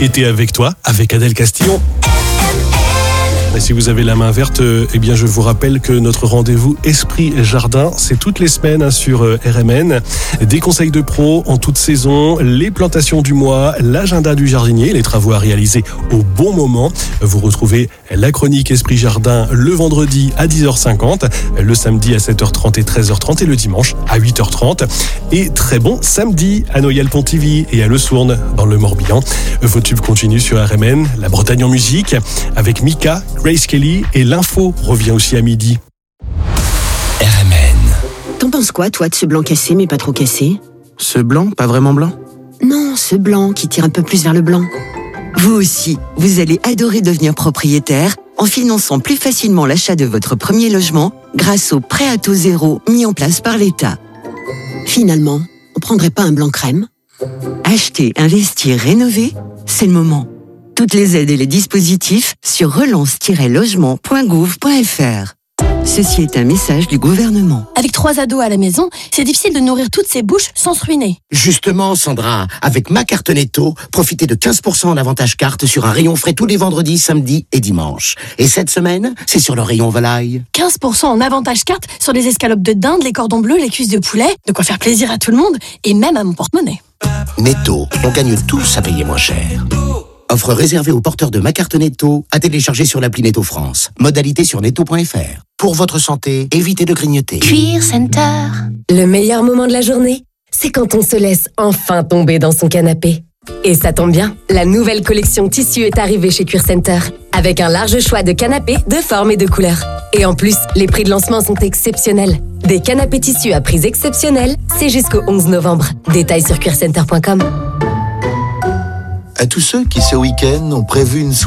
Été avec toi, avec Adèle Castillon. Et si vous avez la main verte, eh bien je vous rappelle que notre rendez-vous Esprit Jardin, c'est toutes les semaines sur RMN. Des conseils de pros en toute saison, les plantations du mois, l'agenda du jardinier, les travaux à réaliser au bon moment. Vous retrouvez la chronique Esprit Jardin le vendredi à 10h50, le samedi à 7h30 et 13h30 et le dimanche à 8h30. Et très bon samedi à Noyelles-Pontivy et à Le Sourne dans le Morbihan. Vos tubes continuent sur RMN, la Bretagne en musique avec Mika, Grace Kelly et l'info revient aussi à midi. RMN. T'en penses quoi, toi, de ce blanc cassé, mais pas trop cassé? Ce blanc, pas vraiment blanc? Non, ce blanc qui tire un peu plus vers le blanc. Vous aussi, vous allez adorer devenir propriétaire en finançant plus facilement l'achat de votre premier logement grâce au prêt à taux zéro mis en place par l'État. Finalement, on prendrait pas un blanc crème? Acheter, investir, rénover, c'est le moment. Toutes les aides et les dispositifs sur relance-logement.gouv.fr. Ceci est un message du gouvernement. Avec 3 ados à la maison, c'est difficile de nourrir toutes ces bouches sans se ruiner. Justement, Sandra, avec ma carte Netto, profitez de 15% en avantage carte sur un rayon frais tous les vendredis, samedis et dimanches. Et cette semaine, c'est sur le rayon volaille. 15% en avantage carte sur les escalopes de dinde, les cordons bleus, les cuisses de poulet. De quoi faire plaisir à tout le monde et même à mon porte-monnaie. Netto, on gagne tous à payer moins cher. Offre réservée aux porteurs de ma carte Netto à télécharger sur l'appli Netto France. Modalité sur netto.fr. Pour votre santé, évitez de grignoter. Cuir Center. Le meilleur moment de la journée, c'est quand on se laisse enfin tomber dans son canapé. Et ça tombe bien, la nouvelle collection tissu est arrivée chez Cuir Center, avec un large choix de canapés de formes et de couleurs. Et en plus, les prix de lancement sont exceptionnels. Des canapés tissus à prix exceptionnels, c'est jusqu'au 11 novembre. Détails sur cuircenter.com. À tous ceux qui, ce week-end, ont prévu une